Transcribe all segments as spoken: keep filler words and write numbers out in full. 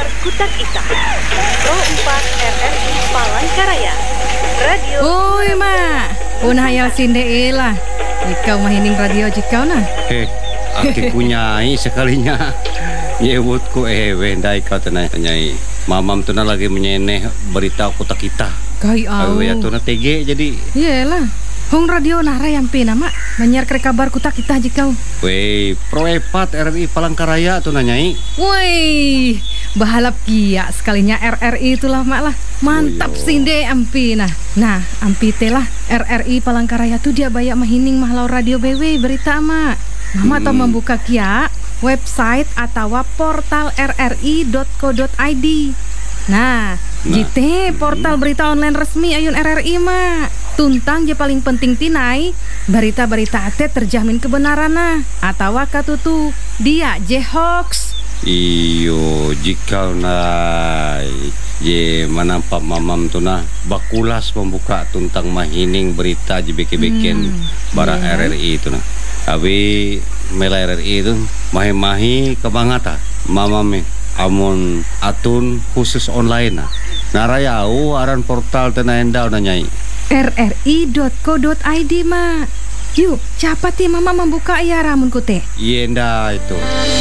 Kabar Kutak Ita Pro empat R R I Palangkaraya Radio. Oi mak, punah hayal sinde lah. Ikau mahining radio jikau nah. Eh, aki punyai sekalinya. Nyewut ku eh wendai kau tenai nyai. Mamam tuna lagi menyeneh berita Kutak Ita. Kai au. Awe ya tuna T G jadi. Iyalah. Hong radio nara yang pina mak menyiar ke kabar Kutak Ita jikau. Wei, Pro empat R R I Palangkaraya tuh nanyai. Woi, bahalap kia sekalinya R R I itulah mak lah. Mantap oh, sinde ampi nah. Nah, ampi telah R R I Palangkaraya tuh dia bayak mahining mahlau radio B W berita mak. Mama hmm. tau membuka kia website atau portal r r i dot co dot i d. Nah, nah. Jite portal berita online resmi ayun R R I mak. Tuntang je paling penting tinai berita-berita ate terjamin kebenaran nah atau katutu dia je hoax. Iyo jika nai je manampa mamam tu nah bakulas membuka tuntang mahining berita je beke-beken hmm, bara yeah. R R I tu nah. Abi mela R R I tu mahi-mahi kebangata mamam amun atun khusus online nah. Narayau aran portal tena endau nanyai. r r i dot co dot i d mak. Yuk, cepat ya mama membuka ya ramun kute. Yenda itu.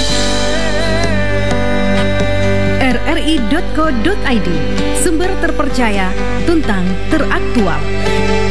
r r i dot co dot i d, sumber terpercaya, tuntang teraktual.